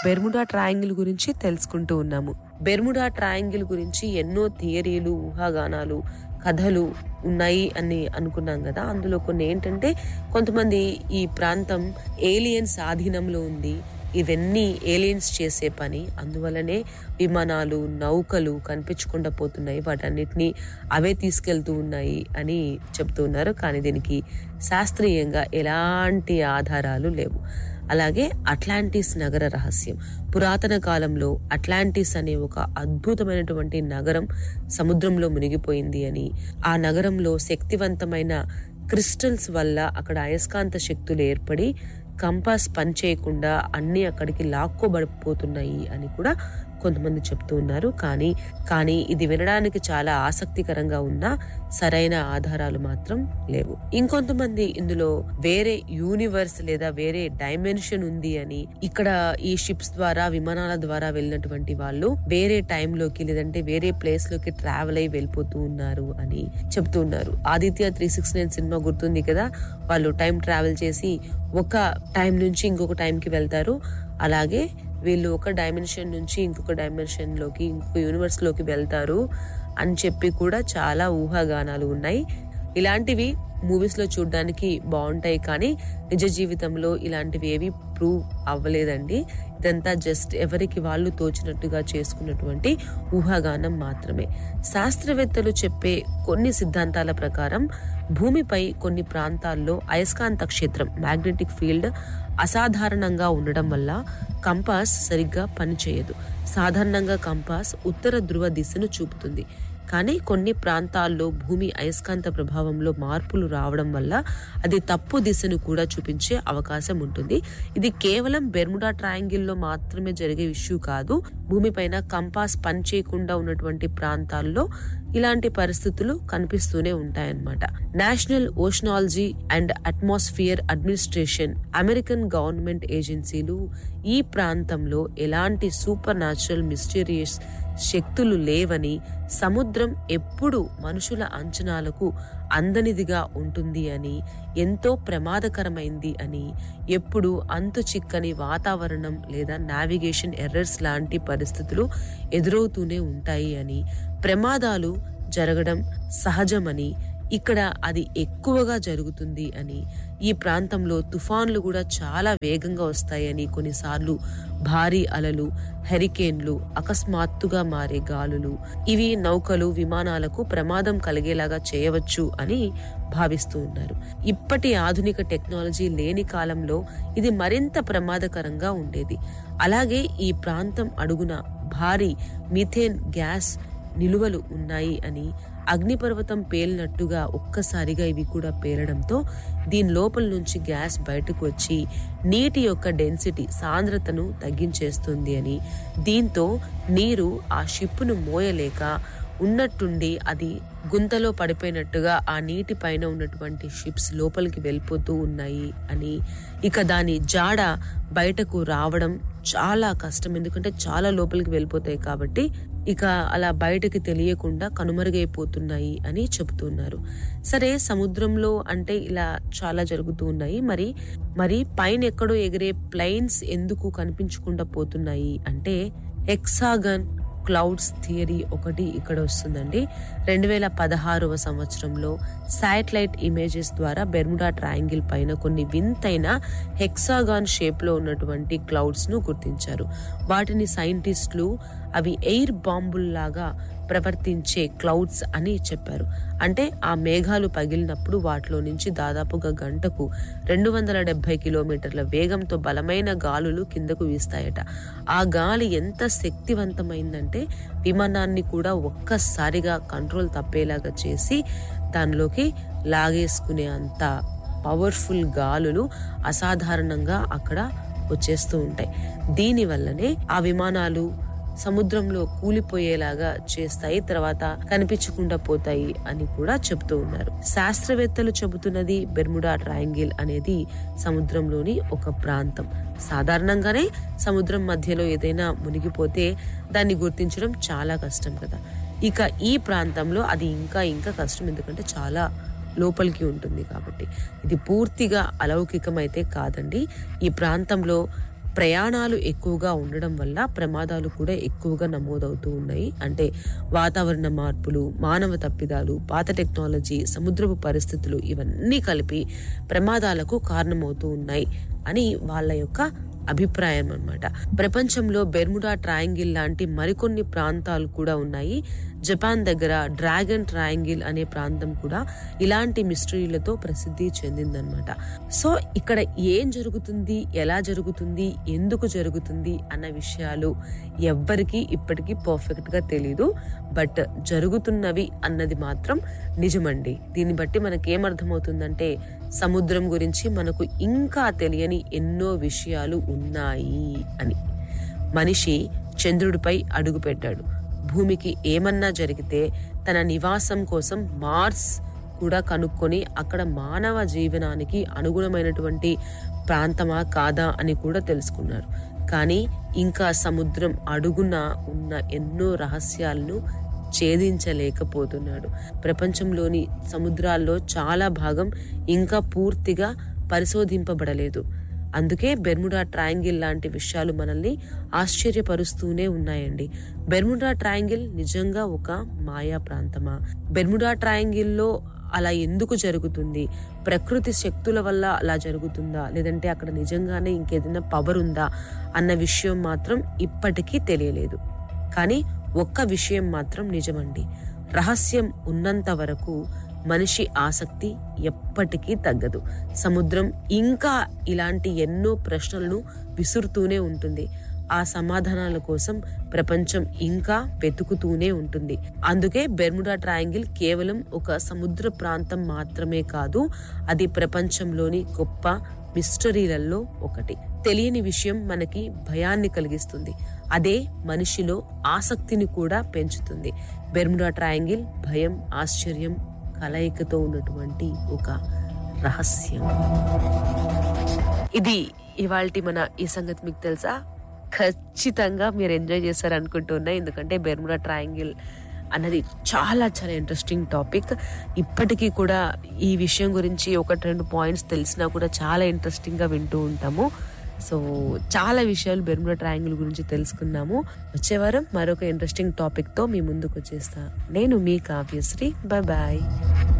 Bermuda triangle గురించి తెలుసుకుంటూ ఉన్నాము. బెర్ముడా ట్రయాంగిల్ గురించి ఎన్నో థియరీలు, ఊహాగానాలు, కథలు ఉన్నాయి అని అనుకున్నాం కదా. అందులో కొన్ని ఏంటంటే, కొంతమంది ఈ ప్రాంతం ఏలియన్స్ ఆధీనంలో ఉంది, ఇవన్నీ ఏలియన్స్ చేసే పని, అందువల్లనే విమానాలు, నౌకలు కనిపించకుండా పోతున్నాయి, వాటన్నిటిని అవే తీసుకెళ్తూ ఉన్నాయి అని చెప్తూ ఉన్నారు. కానీ దీనికి శాస్త్రీయంగా ఎలాంటి ఆధారాలు లేవు. అలాగే అట్లాంటిస్ నగర రహస్యం. పురాతన కాలంలో అట్లాంటిస్ అనే ఒక అద్భుతమైనటువంటి నగరం సముద్రంలో మునిగిపోయింది అని, ఆ నగరంలో శక్తివంతమైన క్రిస్టల్స్ వల్ల అక్కడ అయస్కాంత శక్తులు ఏర్పడి కంపాస్ పనిచేయకుండా అన్ని అక్కడికి లాక్కోబడిపోతున్నాయి అని కూడా కొంతమంది చెప్తూ ఉన్నారు. కానీ ఇది వినడానికి చాలా ఆసక్తికరంగా ఉన్నా సరైన ఆధారాలు మాత్రం లేవు. ఇంకొంతమంది ఇందులో వేరే యూనివర్స్ లేదా వేరే డైమెన్షన్ ఉంది అని, ఇక్కడ ఈ షిప్స్ ద్వారా, విమానాల ద్వారా వెళ్ళినటువంటి వాళ్ళు వేరే టైంలోకి లేదంటే వేరే ప్లేస్ లోకి ట్రావెల్ అయి వెళ్ళిపోతూ ఉన్నారు అని చెప్తూ ఉన్నారు. ఆదిత్య 369 సినిమా గుర్తుంది కదా, వాళ్ళు టైం ట్రావెల్ చేసి ఒక టైం నుంచి ఇంకొక టైంకి వెళ్తారు. అలాగే వీళ్ళు ఒక డైమెన్షన్ నుంచి ఇంకొక డైమెన్షన్ లోకి, ఇంకొక యూనివర్స్ లోకి వెళ్తారు అని చెప్పి కూడా చాలా ఊహాగానాలు ఉన్నాయి. ఇలాంటివి మూవీస్ లో చూడడానికి బాగుంటాయి, కానీ నిజ జీవితంలో ఇలాంటివి ఏవి ప్రూవ్ అవ్వలేదండి. ఇదంతా జస్ట్ ఎవరికి వాళ్ళు తోచినట్టుగా చేసుకున్నటువంటి ఊహాగానం మాత్రమే. శాస్త్రవేత్తలు చెప్పే కొన్ని సిద్ధాంతాల ప్రకారం భూమిపై కొన్ని ప్రాంతాల్లో అయస్కాంత క్షేత్రం, మ్యాగ్నెటిక్ ఫీల్డ్ అసాధారణంగా ఉండడం వల్ల కంపాస్ సరిగ్గా పనిచేయదు. సాధారణంగా కంపాస్ ఉత్తర ధ్రువ దిశను చూపుతుంది, కానీ కొన్ని ప్రాంతాల్లో భూమి అయస్కాంత ప్రభావంలో మార్పులు రావడం వల్ల అది తప్పు దిశను కూడా చూపించే అవకాశం ఉంటుంది. ఇది కేవలం బెర్ముడా ట్రయాంగిల్లో మాత్రమే జరిగే ఇష్యూ కాదు. భూమిపైన కంపాస్ పనిచేయకుండా ఉన్నటువంటి ప్రాంతాల్లో ఇలాంటి పరిస్థితులు కనిపిస్తూనే ఉంటాయన్నమాట. National oceanology and atmosphere administration, American government ఏజెన్సీలు ఈ ప్రాంతంలో ఎలాంటి సూపర్ న్యాచురల్ మిస్టీరియస్ శక్తులు లేవని, సముద్రం ఎప్పుడు మనుషుల అంచనాలకు అందనిదిగా ఉంటుంది అని, ఎంతో ప్రమాదకరమైంది అని, ఎప్పుడు అంతు చిక్కని వాతావరణం లేదా నావిగేషన్ ఎర్రర్స్ లాంటి పరిస్థితులు ఎదురవుతూనే ఉంటాయి అని, ప్రమాదాలు జరగడం సహజమని, ఇక్కడ అది ఎక్కువగా జరుగుతుంది అని, ఈ ప్రాంతంలో తుఫాన్లు కూడా చాలా వేగంగా వస్తాయని, కొన్నిసార్లు భారీ అలలు, హరికేన్లు, అకస్మాత్తుగా మారే గాలులు ఇవి నౌకలు, విమానాలకు ప్రమాదం కలిగేలాగా చేయవచ్చు అని భావిస్తూ ఉన్నారు. ఇప్పటి ఆధునిక టెక్నాలజీ లేని కాలంలో ఇది మరింత ప్రమాదకరంగా ఉండేది. అలాగే ఈ ప్రాంతం అడుగున భారీ మిథేన్ గ్యాస్ నిలువలు ఉన్నాయి అని, అగ్నిపర్వతం పేలినట్టుగా ఒక్కసారిగా ఇవి కూడా పేలడంతో దీని లోపల నుంచి గ్యాస్ బయటకు వచ్చి నీటి యొక్క డెన్సిటీ, సాంద్రతను తగ్గించేస్తుంది అని, దీంతో నీరు ఆ షిప్ను మోయలేక ఉన్నట్టుండి అది గుంతలో పడిపోయినట్టుగా ఆ నీటి పైన ఉన్నటువంటి షిప్స్ లోపలికి వెళ్ళిపోతూ ఉన్నాయి అని, ఇక దాని జాడ బయటకు రావడం చాలా కష్టం, ఎందుకంటే చాలా లోపలికి వెళ్ళిపోతాయి కాబట్టి ఇక అలా బయటకి తెలియకుండా కనుమరుగైపోతున్నాయి అని చెబుతున్నారు. సరే, సముద్రంలో అంటే ఇలా చాలా జరుగుతూ ఉన్నాయి. మరి పైన ఎక్కడో ఎగిరే ప్లైన్స్ ఎందుకు కనిపించకుండా పోతున్నాయి అంటే, హెక్సాగన్ క్లౌడ్స్ థియరీ ఒకటి ఇక్కడ వస్తుందండి. 2016వ సంవత్సరంలో శాటిలైట్ ఇమేజెస్ ద్వారా బెర్ముడా ట్రయాంగిల్ పైన కొన్ని వింతైన హెక్సాగాన్ షేప్ లో ఉన్నటువంటి క్లౌడ్స్ ను గుర్తించారు. వాటిని సైంటిస్టులు అవి ఎయిర్ బాంబుల్లాగా ప్రవర్తించే క్లౌడ్స్ అని చెప్పారు. అంటే ఆ మేఘాలు పగిలినప్పుడు వాటిలో నుంచి దాదాపుగా గంటకు 270 కిలోమీటర్ల వేగంతో బలమైన గాలులు కిందకు వీస్తాయట. ఆ గాలి ఎంత శక్తివంతమైందంటే విమానాన్ని కూడా ఒక్కసారిగా కంట్రోల్ తప్పేలాగా చేసి దానిలోకి లాగేసుకునే అంత పవర్ఫుల్ గాలులు అసాధారణంగా అక్కడ వచ్చేస్తూ ఉంటాయి. దీని వల్లనే ఆ విమానాలు సముద్రంలో కూలిపోయేలాగా చేస్తాయి, తర్వాత కనిపించకుండా పోతాయి అని కూడా చెబుతూ ఉన్నారు. శాస్త్రవేత్తలు చెబుతున్నది బెర్ముడా ట్రయాంగిల్ అనేది సముద్రంలోని ఒక ప్రాంతం. సాధారణంగానే సముద్రం మధ్యలో ఏదైనా మునిగిపోతే దాన్ని గుర్తించడం చాలా కష్టం కదా. ఇక ఈ ప్రాంతంలో అది ఇంకా కష్టం, ఎందుకంటే చాలా లోపలికి ఉంటుంది కాబట్టి. ఇది పూర్తిగా అలౌకికమైతే కాదండి. ఈ ప్రాంతంలో ప్రయాణాలు ఎక్కువగా ఉండడం వల్ల ప్రమాదాలు కూడా ఎక్కువగా నమోదవుతూ ఉన్నాయి. అంటే వాతావరణ మార్పులు, మానవ తప్పిదాలు, పాత టెక్నాలజీ, సముద్రపు పరిస్థితులు ఇవన్నీ కలిపి ప్రమాదాలకు కారణమవుతూ ఉన్నాయి అని వాళ్ళ యొక్క అభిప్రాయం అన్నమాట. ప్రపంచంలో బెర్ముడా ట్రయాంగిల్ లాంటి మరికొన్ని ప్రాంతాలు కూడా ఉన్నాయి. జపాన్ దగ్గర డ్రాగన్ ట్రయాంగిల్ అనే ప్రాంతం కూడా ఇలాంటి మిస్టరీలతో ప్రసిద్ధి చెందిందనమాట. సో ఇక్కడ ఏం జరుగుతుంది, ఎలా జరుగుతుంది, ఎందుకు జరుగుతుంది అన్న విషయాలు ఎవ్వరికీ ఇప్పటికీ పర్ఫెక్ట్ గా తెలీదు. బట్ జరుగుతున్నవి అన్నది మాత్రం నిజమండి. దీన్ని బట్టి మనకేమర్థమవుతుందంటే సముద్రం గురించి మనకు ఇంకా తెలియని ఎన్నో విషయాలు ఉన్నాయి అని. మనిషి చంద్రుడిపై అడుగు పెట్టాడు. భూమికి ఏమన్నా జరిగితే తన నివాసం కోసం మార్స్ కూడా కనుక్కొని అక్కడ మానవ జీవనానికి అనుగుణమైనటువంటి ప్రాంతమా కాదా అని కూడా తెలుసుకున్నారు. కానీ ఇంకా సముద్రం అడుగున ఉన్న ఎన్నో రహస్యాలను ఛేదించలేకపోతున్నాడు. ప్రపంచంలోని సముద్రాల్లో చాలా భాగం ఇంకా పూర్తిగా పరిశోధింపబడలేదు. అందుకే బెర్ముడా ట్రయాంగిల్ లాంటి విషయాలు మనల్ని ఆశ్చర్యపరుస్తూనే ఉన్నాయండి. బెర్ముడా ట్రయాంగిల్ నిజంగా ఒక మాయా ప్రాంతమా? బెర్ముడా ట్రయాంగిల్లో అలా ఎందుకు జరుగుతుంది? ప్రకృతి శక్తుల వల్ల అలా జరుగుతుందా, లేదంటే అక్కడ నిజంగానే ఇంకేదైనా పవర్ ఉందా అన్న విషయం మాత్రం ఇప్పటికీ తెలియలేదు. కానీ ఒక్క విషయం మాత్రం నిజమండి. రహస్యం ఉన్నంత వరకు మనిషి ఆసక్తి ఎప్పటికీ తగ్గదు. సముద్రం ఇంకా ఇలాంటి ఎన్నో ప్రశ్నలను విసురుతూనే ఉంటుంది. ఆ సమాధానాల కోసం ప్రపంచం ఇంకా వెతుకుతూనే ఉంటుంది. అందుకే బెర్ముడా ట్రయాంగిల్ కేవలం ఒక సముద్ర ప్రాంతం మాత్రమే కాదు, అది ప్రపంచంలోని గొప్ప మిస్టరీలలో ఒకటి. తెలియని విషయం మనకి భయాన్ని కలిగిస్తుంది. అదే మనిషిలో ఆసక్తిని కూడా పెంచుతుంది. బెర్ముడా ట్రయాంగిల్ భయం, ఆశ్చర్యం కలయికతో ఉన్నటువంటి ఒక రహస్యం. ఇది ఇవాల్టి మన ఈ సంగతి మీకు తెలుసా? ఖచ్చితంగా మీరు ఎంజాయ్ చేశారు అనుకుంటున్నా. ఎందుకంటే బెర్ముడా ట్రయాంగిల్ అన్నది చాలా చాలా ఇంట్రెస్టింగ్ టాపిక్. ఇప్పటికీ కూడా ఈ విషయం గురించి 1-2 పాయింట్స్ తెలిసినా కూడా చాలా ఇంట్రెస్టింగ్ గా వింటూ ఉంటాము. సో చాలా విషయాలు బెర్ముడా ట్రయాంగిల్ గురించి తెలుసుకున్నాము. వచ్చే వారం మరొక ఇంట్రెస్టింగ్ టాపిక్ తో మీ ముందుకు వచ్చేస్తా. నేను మీ కావ్యశ్రీ. Bye bye.